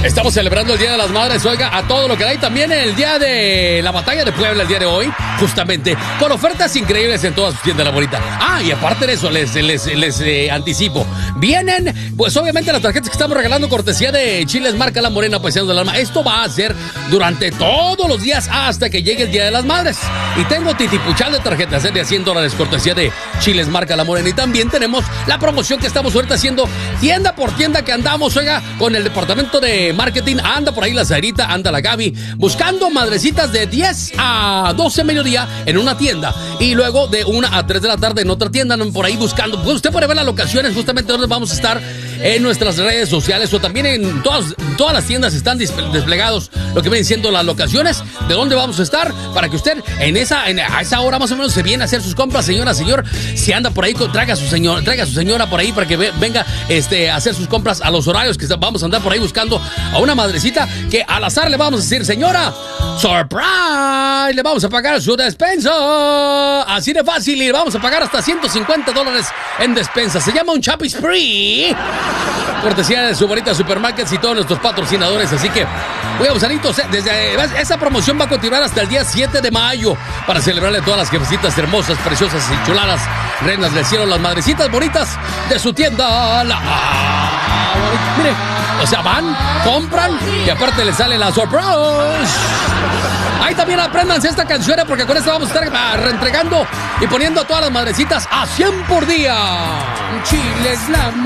Estamos celebrando el Día de las Madres, oiga, a todo lo que da, y también el día de la batalla de Puebla, el día de hoy, justamente, con ofertas increíbles en todas sus tiendas, la bonita. Ah, y aparte de eso, les anticipo, vienen, pues obviamente las tarjetas que estamos regalando, cortesía de Chiles Marca La Morena, Paisanos del Alma. Esto va a ser durante todos los días hasta que llegue el Día de las Madres. Y tengo titipuchal de tarjetas de $100, cortesía de Chiles Marca La Morena. Y también tenemos la promoción que estamos ahorita haciendo, tienda por tienda, que andamos, oiga, con el departamento de marketing. Anda por ahí la Zairita, anda la Gaby, buscando madrecitas de 10 a 12 mediodía en una tienda, y luego de 1 a 3 de la tarde en otra tienda. Andan por ahí buscando. Pues usted puede ver las locaciones justamente donde vamos a estar en nuestras redes sociales, o también en todas las tiendas están desplegados lo que vienen siendo las locaciones de dónde vamos a estar, para que usted a esa hora más o menos se viene a hacer sus compras. Señora, señor, si anda por ahí, traiga a su señora por ahí para que venga a hacer sus compras a los horarios que vamos a andar por ahí buscando a una madrecita que al azar le vamos a decir: señora, surprise, le vamos a pagar su despensa. Así de fácil, y le vamos a pagar hasta $150 en despensa. Se llama un Chapi Spree, cortesía de su bonita Supermarkets y todos nuestros patrocinadores. Así que, voy a abusaditos, desde esa promoción va a continuar hasta el día 7 de mayo para celebrarle a todas las jefecitas hermosas, preciosas y chuladas, reinas del cielo, las madrecitas bonitas de su tienda. Mire, o sea, van, compran y aparte les sale la surprise. Ahí también apréndanse esta canción, porque con esto vamos a estar reentregando y poniendo a todas las madrecitas a 100 por día. Chiles La